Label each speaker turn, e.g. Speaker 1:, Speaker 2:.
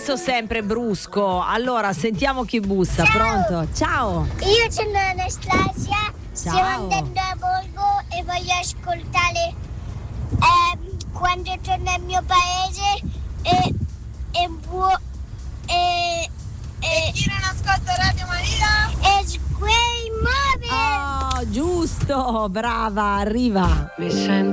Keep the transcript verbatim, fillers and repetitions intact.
Speaker 1: questo sempre brusco. Allora, sentiamo chi bussa.
Speaker 2: Ciao.
Speaker 1: Pronto? Ciao.
Speaker 2: Io sono Anastasia, stiamo
Speaker 1: Ciao.
Speaker 2: andando a Borgo e voglio ascoltare ehm, quando torno al mio paese e e buo e e chi non ascolta Radio Maria e Square Mobile.
Speaker 1: Oh, giusto, brava, arriva.
Speaker 3: Mi sento